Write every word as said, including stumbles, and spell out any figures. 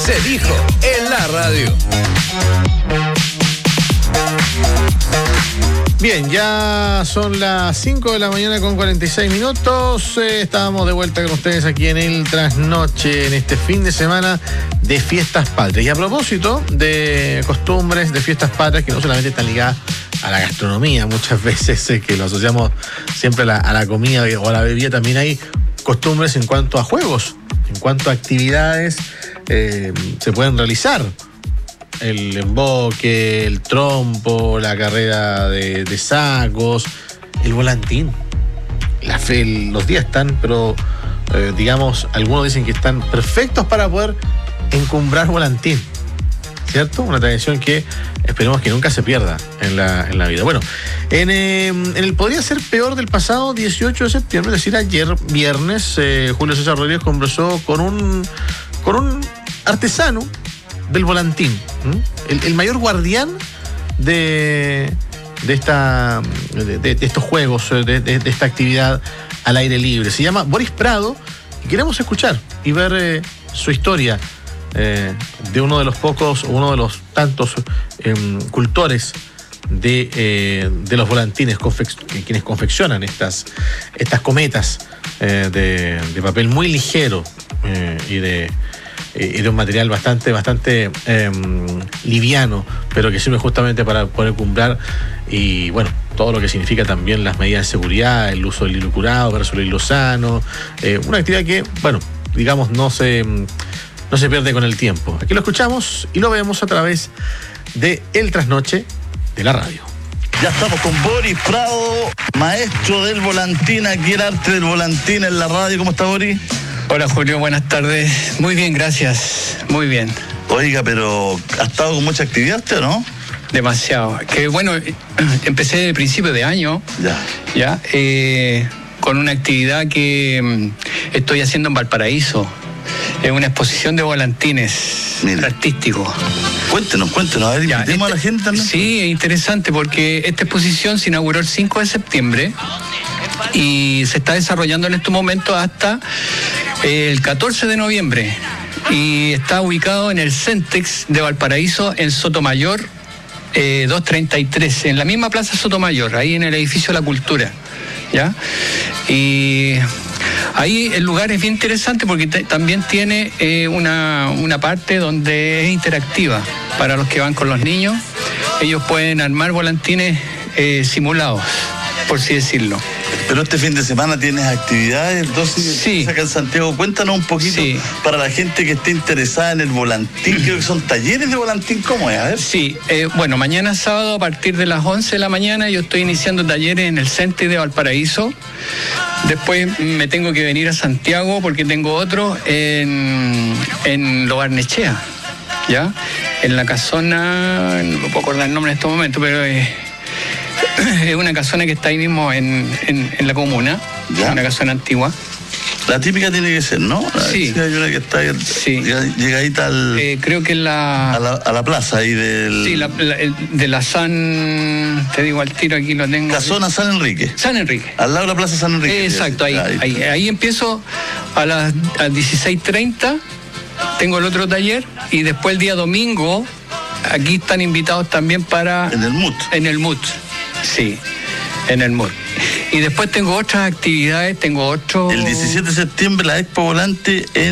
Se dijo en la radio. Bien, ya son las cinco de la mañana con cuarenta y seis minutos. Eh, estábamos de vuelta con ustedes aquí en el Trasnoche, en este fin de semana de Fiestas Patrias. Y a propósito de costumbres de Fiestas Patrias, que no solamente están ligadas a la gastronomía, muchas veces eh, que lo asociamos siempre a la, a la comida o a la bebida, también hay costumbres en cuanto a juegos, en cuanto a actividades eh, se pueden realizar. El emboque, el trompo, la carrera de, de sacos, el volantín. La fe, el, los días están, pero eh, digamos, algunos dicen que están perfectos para poder encumbrar volantín, ¿cierto? Una tradición que esperemos que nunca se pierda en la, en la vida. Bueno, en, eh, en el Podría Ser Peor del pasado dieciocho de septiembre, es decir, ayer viernes, eh, Julio César Rodríguez conversó con un, con un artesano del volantín, el, el mayor guardián de, de, esta, de, de, de estos juegos, de, de, de esta actividad al aire libre. Se llama Boris Prado y queremos escuchar y ver eh, su historia eh, de uno de los pocos, uno de los tantos eh, cultores de, eh, de los volantines, confec- quienes confeccionan estas, estas cometas eh, de, de papel muy ligero eh, y de y de un material bastante, bastante eh, liviano, pero que sirve justamente para poder cumplir y bueno, todo lo que significa también las medidas de seguridad, el uso del hilo curado versus el hilo sano, eh, una actividad que, bueno, digamos, no se, no se pierde con el tiempo. Aquí lo escuchamos y lo vemos a través de El Trasnoche de la radio. Ya estamos con Boris Prado, maestro del volantín, aquí el arte del volantín en la radio. ¿Cómo está, Boris? Hola, Julio, buenas tardes. Muy bien, gracias. Muy bien. Oiga, pero ¿ha estado con mucha actividad usted o no? Demasiado. Que bueno, empecé de principio de año. Ya. Ya. Eh, con una actividad que mm, estoy haciendo en Valparaíso. Es una exposición de volantines. Mira. Artísticos. Cuéntenos, cuéntenos. A ver, ya, invitemos este, a la gente también. Sí, es interesante porque esta exposición se inauguró el cinco de septiembre y se está desarrollando en estos momentos hasta el catorce de noviembre y está ubicado en el Centex de Valparaíso, en Sotomayor eh, doscientos treinta y tres, en la misma plaza Sotomayor, ahí en el edificio de la Cultura, ¿ya? Y ahí el lugar es bien interesante porque t- también tiene eh, una, una parte donde es interactiva para los que van con los niños. Ellos pueden armar volantines eh, simulados, por así decirlo. Pero este fin de semana tienes actividades, entonces sí. Acá en Santiago. Cuéntanos un poquito sí. Para la gente que esté interesada en el volantín. Creo que son talleres de volantín. ¿Cómo es? A ver. Sí, eh, bueno, mañana sábado a partir de las once de la mañana yo estoy iniciando talleres en el Centex de Valparaíso. Después me tengo que venir a Santiago porque tengo otro en, en Lo Barnechea, ¿ya? En la casona, no me puedo acordar el nombre en este momento, pero es... es una casona que está ahí mismo en, en, en la comuna, ¿ya? Una casona antigua. La típica tiene que ser, ¿no? La sí. Sí, hay una que está ahí, sí. llegadita al... Eh, creo que la... A la, a la plaza ahí del... Sí, la, la, de la San... Te digo al tiro, aquí lo tengo. Casona San Enrique. San Enrique. Al lado de la plaza San Enrique. Eh, exacto, ahí, ahí, ahí. Ahí empiezo a las a dieciséis treinta, tengo el otro taller, y después el día domingo, aquí están invitados también para... En el M U T. En el M U T. Sí, en el M U R. Y después tengo otras actividades, tengo otro... El diecisiete de septiembre la Expo Volante en